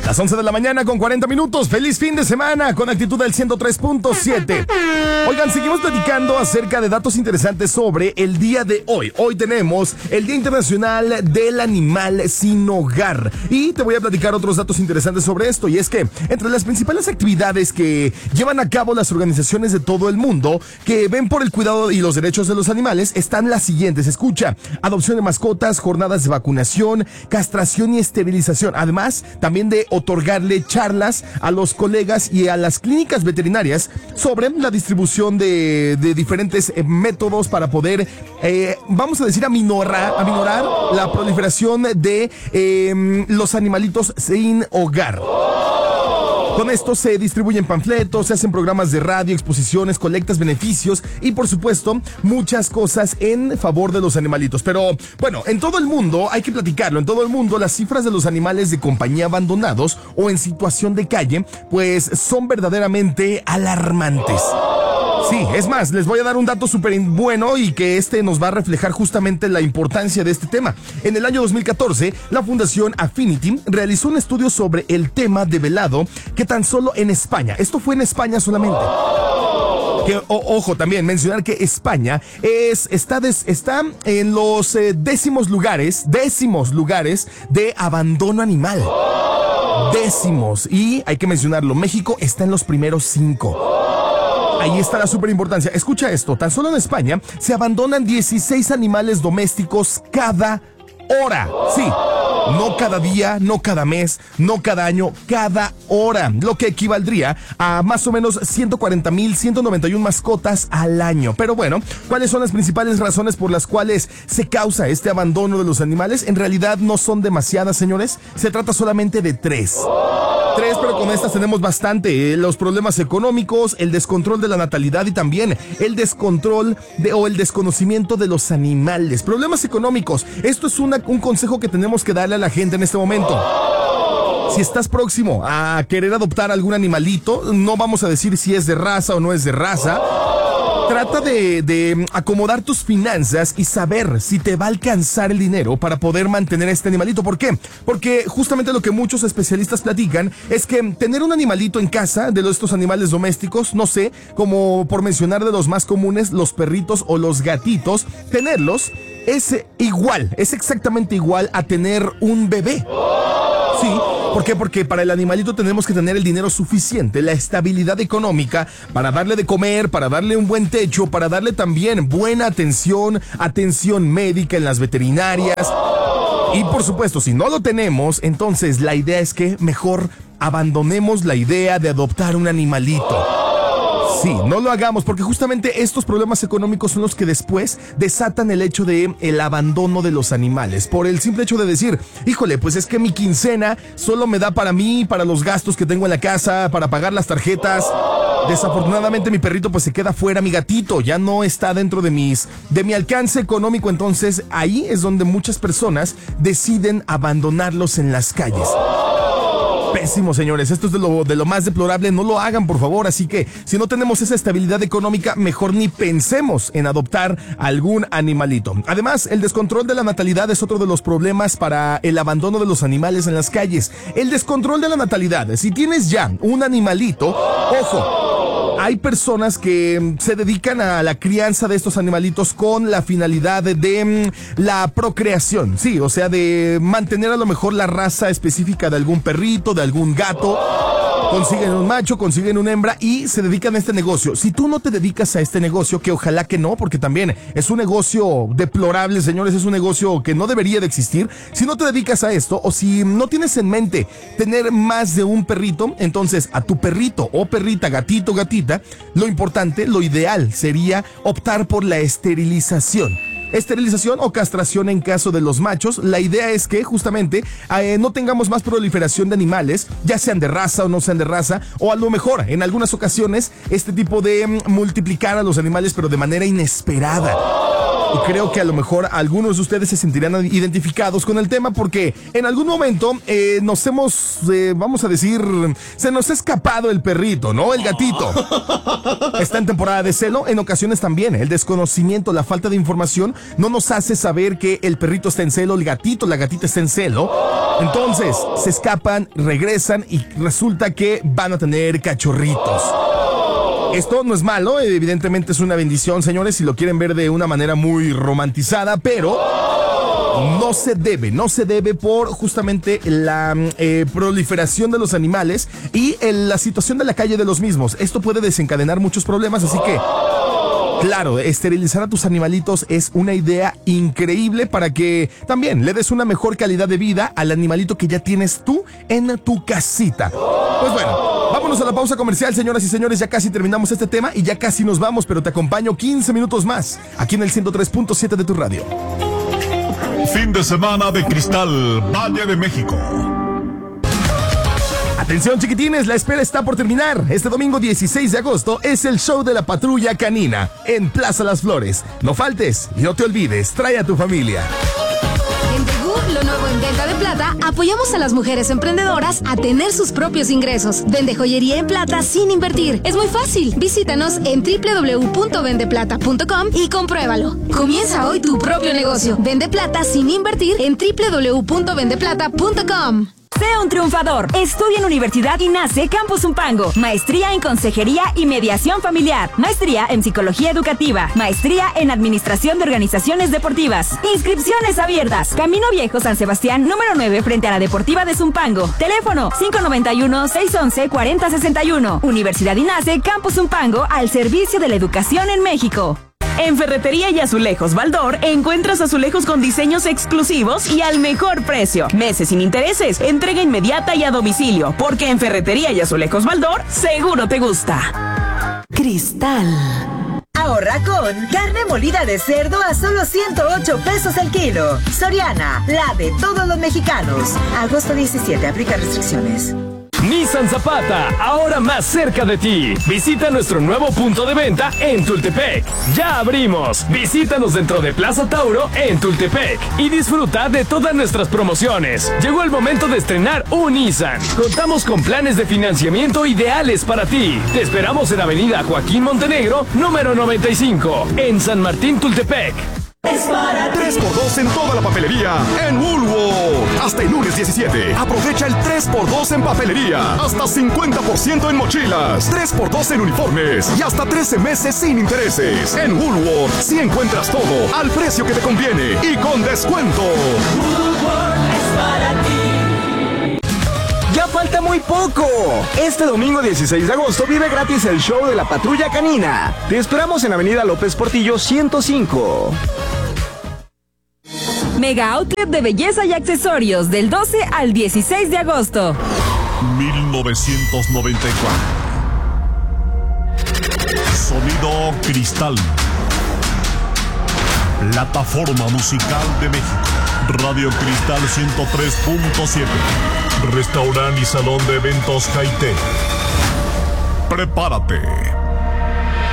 Las 11 de la mañana con 40 minutos. Feliz fin de semana con actitud del 103.7. Oigan, seguimos platicando acerca de datos interesantes sobre el día de hoy. Hoy tenemos el Día Internacional del Animal Sin Hogar. Y te voy a platicar otros datos interesantes sobre esto. Y es que entre las principales actividades que llevan a cabo las organizaciones de todo el mundo que ven por el cuidado y los derechos de los animales están las siguientes. Escucha: adopción de mascotas, jornadas de vacunación, castración y esterilización. Además, también de otorgarle charlas a los colegas y a las clínicas veterinarias sobre la distribución de diferentes métodos para poder, vamos a decir, aminorar la proliferación de los animalitos sin hogar. Con esto se distribuyen panfletos, se hacen programas de radio, exposiciones, colectas, beneficios y, por supuesto, muchas cosas en favor de los animalitos. Pero, bueno, en todo el mundo, hay que platicarlo, en todo el mundo las cifras de los animales de compañía abandonados o en situación de calle, pues son verdaderamente alarmantes. Sí, es más, les voy a dar un dato súper bueno y que nos va a reflejar justamente la importancia de este tema. En el año 2014, la Fundación Affinity realizó un estudio sobre el tema de velado que tan solo en España, esto fue en España solamente. Ojo, también mencionar que España está en los décimos lugares de abandono animal. Décimos. Y hay que mencionarlo, México está en los primeros 5. Ahí está la superimportancia. Escucha esto, tan solo en España se abandonan 16 animales domésticos cada hora. Sí, no cada día, no cada mes, no cada año, cada hora. Lo que equivaldría a más o menos 140,191 mascotas al año. Pero bueno, ¿cuáles son las principales razones por las cuales se causa este abandono de los animales? En realidad no son demasiadas, señores. Se trata solamente de 3, pero con estas tenemos bastante. Los problemas económicos, el descontrol de la natalidad y también el descontrol o el desconocimiento de los animales. Problemas económicos. Esto es un consejo que tenemos que darle a la gente en este momento. Si estás próximo a querer adoptar algún animalito, no vamos a decir si es de raza o no es de raza. Trata de acomodar tus finanzas y saber si te va a alcanzar el dinero para poder mantener a este animalito. ¿Por qué? Porque justamente lo que muchos especialistas platican es que tener un animalito en casa, de estos animales domésticos, no sé, como por mencionar de los más comunes, los perritos o los gatitos, tenerlos es exactamente igual a tener un bebé. Sí, ¿por qué? Porque para el animalito tenemos que tener el dinero suficiente, la estabilidad económica para darle de comer, para darle un buen techo, para darle también buena atención médica en las veterinarias. Y por supuesto, si no lo tenemos, entonces la idea es que mejor abandonemos la idea de adoptar un animalito. Sí, no lo hagamos porque justamente estos problemas económicos son los que después desatan el hecho de el abandono de los animales. Por el simple hecho de decir, híjole, pues es que mi quincena solo me da para mí, para los gastos que tengo en la casa, para pagar las tarjetas. Desafortunadamente mi perrito pues se queda fuera, mi gatito ya no está dentro de mi alcance económico. Entonces ahí es donde muchas personas deciden abandonarlos en las calles. Pésimo, señores, esto es de lo más deplorable, no lo hagan, por favor. Así que si no tenemos esa estabilidad económica, mejor ni pensemos en adoptar algún animalito. Además, el descontrol de la natalidad es otro de los problemas para el abandono de los animales en las calles. El descontrol de la natalidad, si tienes ya un animalito, ojo, hay personas que se dedican a la crianza de estos animalitos con la finalidad de la procreación, sí, o sea, de mantener a lo mejor la raza específica de algún perrito, de algún gato. Consiguen un macho, consiguen una hembra y se dedican a este negocio. Si tú no te dedicas a este negocio, que ojalá que no, porque también es un negocio deplorable, señores, es un negocio que no debería de existir. Si no te dedicas a esto o si no tienes en mente tener más de un perrito, entonces a tu perrito o perrita, gatito, gatita, lo importante, lo ideal sería optar por la esterilización. Esterilización o castración en caso de los machos. La idea es que justamente no tengamos más proliferación de animales, ya sean de raza o no sean de raza, o a lo mejor en algunas ocasiones este tipo de multiplicar a los animales pero de manera inesperada. Y creo que a lo mejor algunos de ustedes se sentirán identificados con el tema porque en algún momento nos hemos, vamos a decir, se nos ha escapado el perrito, ¿no? El gatito. Está en temporada de celo, en ocasiones también. El desconocimiento, la falta de información no nos hace saber que el perrito está en celo, el gatito, la gatita está en celo. Entonces, se escapan, regresan y resulta que van a tener cachorritos. Esto no es malo, evidentemente es una bendición, señores, si lo quieren ver de una manera muy romantizada, pero no se debe por justamente la proliferación de los animales y la situación de la calle de los mismos. Esto puede desencadenar muchos problemas, así que, claro, esterilizar a tus animalitos es una idea increíble para que también le des una mejor calidad de vida al animalito que ya tienes tú en tu casita. Pues bueno, vámonos a la pausa comercial, señoras y señores. Ya casi terminamos este tema y ya casi nos vamos, pero te acompaño 15 minutos más aquí en el 103.7 de tu radio. Fin de semana de Cristal, Valle de México. Atención, chiquitines, la espera está por terminar. Este domingo 16 de agosto es el show de la Patrulla Canina en Plaza Las Flores. No faltes y no te olvides, trae a tu familia. En Tegu, lo nuevo en Venta de Plata, apoyamos a las mujeres emprendedoras a tener sus propios ingresos. Vende joyería en plata sin invertir. Es muy fácil. Visítanos en www.vendeplata.com y compruébalo. Comienza hoy tu propio negocio. Vende plata sin invertir en www.vendeplata.com. Sea un triunfador. Estudia en Universidad INACE Campus Zumpango. Maestría en Consejería y Mediación Familiar. Maestría en Psicología Educativa. Maestría en Administración de Organizaciones Deportivas. Inscripciones abiertas. Camino Viejo San Sebastián, número 9, frente a la Deportiva de Zumpango. Teléfono 591-611-4061. Universidad INACE Campus Zumpango, al servicio de la educación en México. En Ferretería y Azulejos Baldor encuentras azulejos con diseños exclusivos y al mejor precio. Meses sin intereses, entrega inmediata y a domicilio, porque en Ferretería y Azulejos Baldor seguro te gusta. Cristal. Ahorra con carne molida de cerdo a solo 108 pesos el kilo. Soriana, la de todos los mexicanos. Agosto 17, aplica restricciones. Nissan Zapata, ahora más cerca de ti. Visita nuestro nuevo punto de venta en Tultepec. ¡Ya abrimos! Visítanos dentro de Plaza Tauro en Tultepec y disfruta de todas nuestras promociones. Llegó el momento de estrenar un Nissan. Contamos con planes de financiamiento ideales para ti. Te esperamos en Avenida Joaquín Montenegro, número 95, en San Martín, Tultepec. Es para 3x2 en toda la papelería en Woolworth. Hasta el lunes 17. Aprovecha el 3x2 en papelería. Hasta 50% en mochilas. 3x2 en uniformes. Y hasta 13 meses sin intereses. En Woolworth sí encuentras todo al precio que te conviene y con descuento. Woolworth es para ti. ¡Ya falta muy poco! Este domingo 16 de agosto vive gratis el show de la Patrulla Canina. Te esperamos en Avenida López Portillo 105. Mega Outlet de Belleza y Accesorios del 12 al 16 de agosto. 1994. Sonido Cristal. Plataforma musical de México. Radio Cristal 103.7. Restaurante y salón de eventos Jaite. Prepárate